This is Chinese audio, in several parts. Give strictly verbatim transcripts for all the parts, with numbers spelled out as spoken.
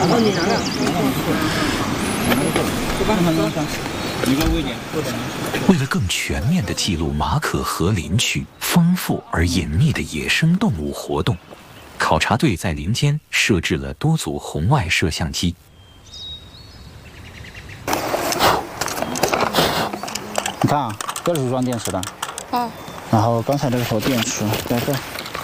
为了更全面地记录马可河林区丰富而隐秘的野生动物活动，考察队在林间设置了多组红外摄像机。 你看啊，这是装电池的。嗯。然后刚才这个手电池在这。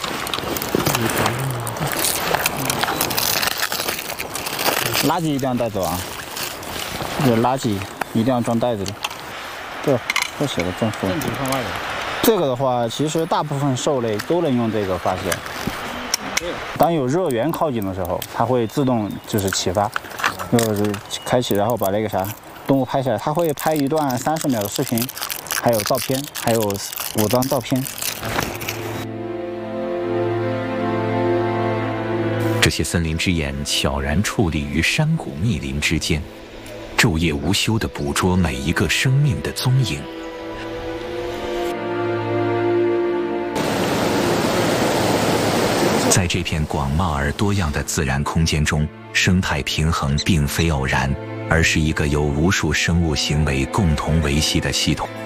垃圾一定要带走啊！这个垃圾一定要装袋子里。这这写的正负。这个的话，其实大部分兽类都能用这个发现。当有热源靠近的时候，它会自动就是启发，就是开启，然后把那个啥动物拍下来。它会拍一段三十秒的视频，还有照片，还有五张照片。 这些森林之眼悄然矗立于山谷密林之间，昼夜无休地捕捉每一个生命的踪影。在这片广袤而多样的自然空间中，生态平衡并非偶然，而是一个由无数生物行为共同维系的系统。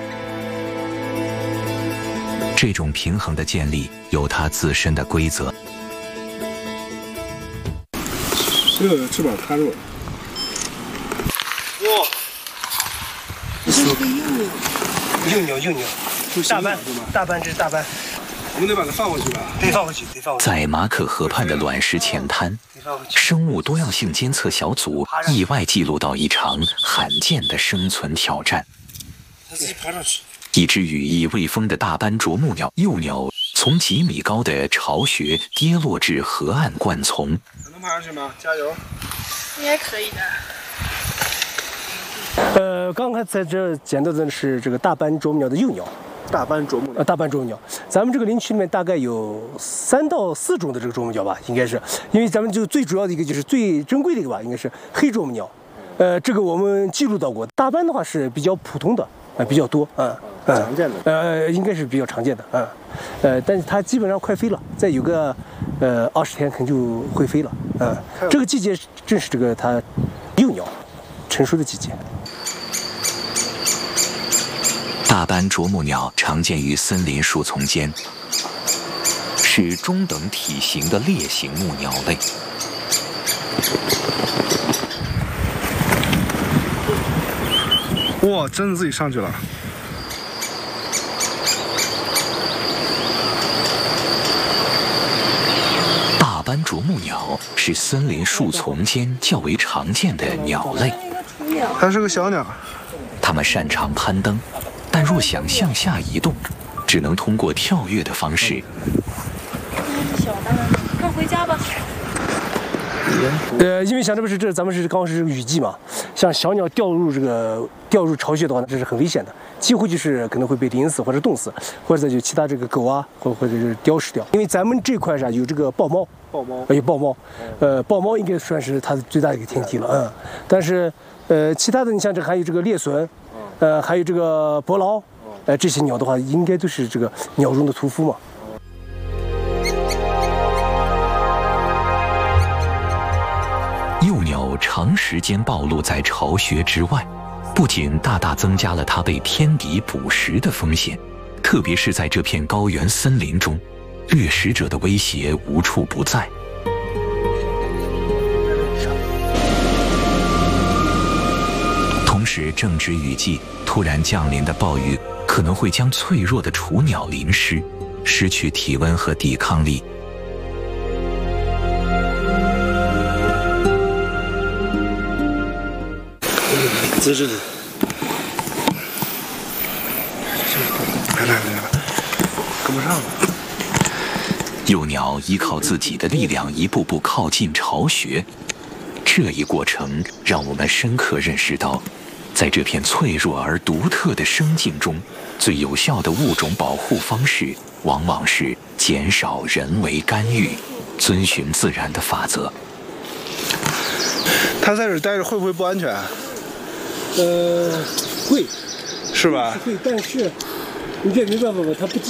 这种平衡的建立有它自身的规则。 这个翅膀塌住了。 哇！ 这是个幼鸟。幼鸟，幼鸟。大斑，大斑，这是大斑。 我们得把它放回去吧？ 得放回去，得放回去。 在马可河畔的卵石前滩，生物多样性监测小组意外记录到一场罕见的生存挑战。 它自己爬上去。 一只羽翼未丰的大斑啄木鸟幼鸟从几米高的巢穴跌落至河岸灌丛。 能爬上去吗？加油！ 应该可以的。 呃，刚才在这捡到的是这个大斑啄木鸟的幼鸟。大斑啄木鸟，呃，大斑啄木鸟，咱们这个林区里面大概有三到四种的这个啄木鸟吧，应该是，因为咱们就最主要的一个就是最珍贵的一个吧，应该是黑啄木鸟，呃，这个我们记录到过。大斑的话是比较普通的，呃，比较多，嗯，嗯常见的， 呃，应该是比较常见的，嗯，呃，但是它基本上快飞了，再有个呃二十天可能就会飞了，嗯，这个季节正是这个它幼鸟成熟的季节。 大斑啄木鸟常见于森林树丛间，是中等体型的猎形目鸟类。 哇，真的自己上去了！ 大斑啄木鸟是森林树丛间较为常见的鸟类。 它是个小鸟， 它们擅长攀登。但若想向下移动，只能通过跳跃的方式。 小的，快回家吧。 呃，因为像这不是这咱们是刚好是雨季嘛，像小鸟掉入这个掉入巢穴的话，这是很危险的，几乎就是可能会被淋死或者冻死，或者就其他这个狗啊，或或者是叼食掉。因为咱们这块上有这个豹猫， 豹猫， 有豹猫，呃，豹猫应该算是它最大的一个天敌了，嗯。但是，呃，其他的你像这还有这个猎隼。呃，还有这个伯劳，呃，这些鸟的话，应该都是这个鸟中的屠夫嘛。 幼鸟长时间暴露在巢穴之外，不仅大大增加了它被天敌捕食的风险，特别是在这片高原森林中，掠食者的威胁无处不在。同时，正值雨季，突然降临的暴雨可能会将脆弱的雏鸟淋湿，失去体温和抵抗力。 这是， 来来来来，跟不上了。 幼鸟依靠自己的力量一步步靠近巢穴，这一过程让我们深刻认识到，在这片脆弱而独特的生境中，最有效的物种保护方式往往是减少人为干预，遵循自然的法则。 它在这待着会不会不安全？ 呃，会， 是吧？ 会，但是你这没办法吧，它不。